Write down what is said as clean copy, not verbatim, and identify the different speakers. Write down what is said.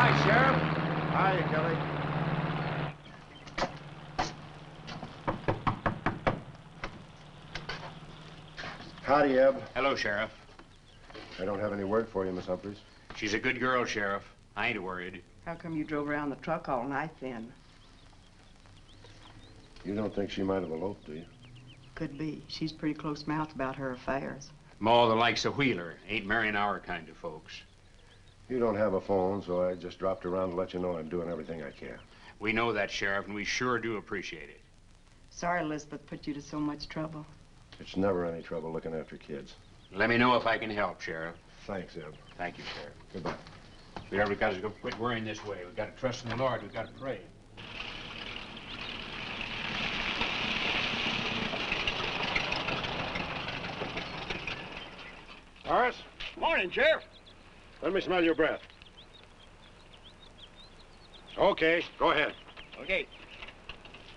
Speaker 1: Hi, Sheriff.
Speaker 2: Hi, Kelly. Howdy, Eb.
Speaker 1: Hello, Sheriff.
Speaker 2: I don't have any word for you, Miss Humphreys.
Speaker 1: She's a good girl, Sheriff. I ain't worried.
Speaker 3: How come you drove around the truck all night then?
Speaker 2: You don't think she might have eloped, do you?
Speaker 3: Could be. She's pretty close-mouthed about her affairs.
Speaker 1: Ma, the likes of Wheeler, ain't marrying our kind of folks.
Speaker 2: You don't have a phone, so I just dropped around to let you know I'm doing everything I can.
Speaker 1: We know that, Sheriff, and we sure do appreciate it.
Speaker 3: Sorry Elizabeth put you to so much trouble.
Speaker 2: It's never any trouble looking after kids.
Speaker 1: Let me know if I can help, Sheriff.
Speaker 2: Thanks, Eb.
Speaker 1: Thank you, Sheriff.
Speaker 2: Goodbye.
Speaker 1: We ever got to quit worrying this way. We've got to trust in the Lord. We've got to pray.
Speaker 2: Horace,
Speaker 4: Morning, Sheriff.
Speaker 2: let me smell your breath. Okay, go ahead.
Speaker 4: Okay.